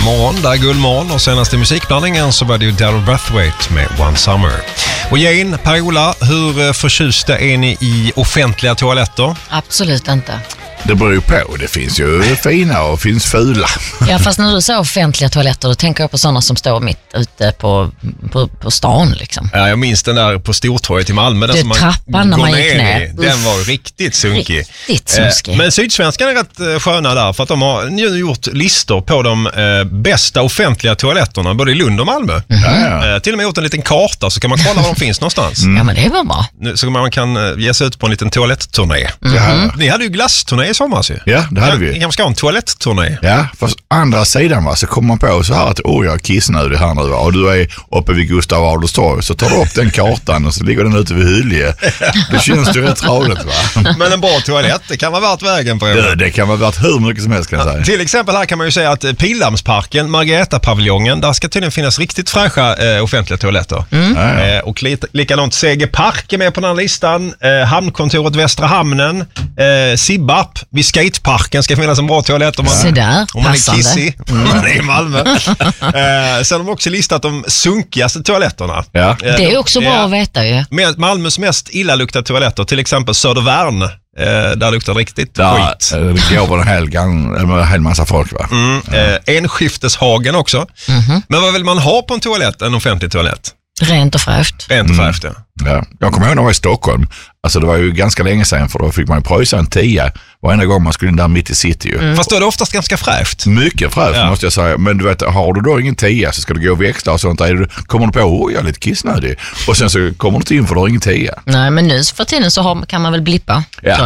morgon, där är Guldmorgon och senaste musikblandningen så var det ju Daryl Brathwaite med One Summer. Och Jane, Per-Ola, hur förtjusta är ni i offentliga toaletter? Absolut inte. Det beror ju på. Det finns ju fina och finns fula. Ja, fast när du säger offentliga toaletter, då tänker jag på sådana som står mitt ute på stan liksom. Ja, jag minns den där på Stortorget i Malmö. Det som trappan när man gick ner. Den var riktigt sunkig. Riktigt sunkig. Men Sydsvenskan är rätt sköna där för att de har gjort listor på de bästa offentliga toaletterna både i Lund och Malmö. Till och med gjort en liten karta så kan man kolla var de finns någonstans. Ja, men det var bra. Så man kan ge sig ut på en liten toalettturné. Ni hade ju glassturné i somras ju. Ja, det hade vi. Ni kanske ska ha en toalettturné. Ja, fast andra sidan så kommer man på så här att jag är kissnödig här nu och du är uppe vid Gustav Adolfs torg, så tar du upp den kartan och så ligger den ute vid Hyllie. Det känns ju rätt roligt, va? Men en bra toalett, det kan vara värt vägen på det kan vara värt hur mycket som helst, kan jag säga. Till exempel här kan man ju säga att Pildammsparken, Margareta-paviljongen, där ska tydligen finnas riktigt fräscha offentliga toaletter. Och likadant Segerpark är med på den här listan. Hamnkontoret Västra Hamnen, Sibbap, vid Skateparken ska finnas en bra toalett om man är kissig. Det är i Malmö. Sen har de också listat de sunkigaste toaletterna. Ja. Det är också bra att veta ju. Med Malmös mest illaluktade toaletter, till exempel Södervärn. Där luktar riktigt skit. Det går på en hel massa folk, va? Enskifteshagen också. Men vad vill man ha på en toalett, en offentlig toalett? Rent och fräscht. Rent och fräscht, ja. Ja. Jag kommer ihåg när jag var i Stockholm. Alltså det var ju ganska länge sedan, för då fick man ju pröjsa en 10 varenda gång man skulle in där mitt i city ju. Fast då är det oftast ganska fräscht. Mycket fräscht, måste jag säga. Men du vet, har du då ingen 10 så ska du gå och växla och sånt där. Kommer du på, jag är lite kissnödig. Och sen så kommer du inte in för du har ingen 10. Nej, men nu för tiden så kan man väl blippa.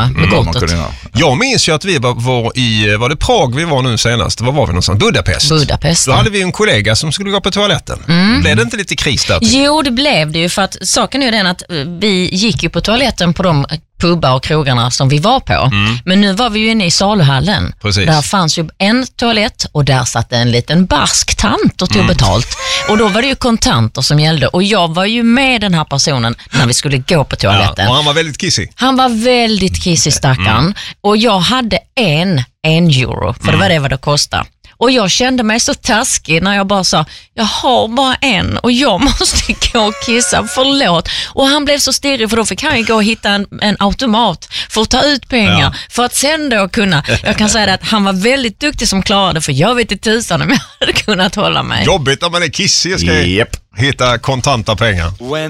Jag minns ju att vi var det Prag vi var nu senast? Var vi någonstans? Budapest. Då hade vi en kollega som skulle gå på toaletten. Blev det inte lite kris där? Jo, det blev det ju, för att saken är ju den att vi gick ju på toaletten på de pubbar och krogarna som vi var på. Men nu var vi ju inne i saluhallen. Precis. Där fanns ju en toalett och där satt en liten barsk tant och tog betalt. Och då var det ju kontanter som gällde. Och jag var ju med den här personen när vi skulle gå på toaletten. Och han var väldigt kissig. Han var väldigt kissig, stackarn. Och jag hade en euro, för det var det vad det kostade. Och jag kände mig så taskig när jag bara sa, jag har bara en och jag måste gå och kissa, förlåt. Och han blev så stirrig, för då fick han ju gå och hitta en automat för att ta ut pengar. För att sen då kunna, jag kan säga att han var väldigt duktig som klarade, för jag vet inte tusan om jag hade kunnat hålla mig. Jobbigt när man är kissig och ska hitta kontanta pengar.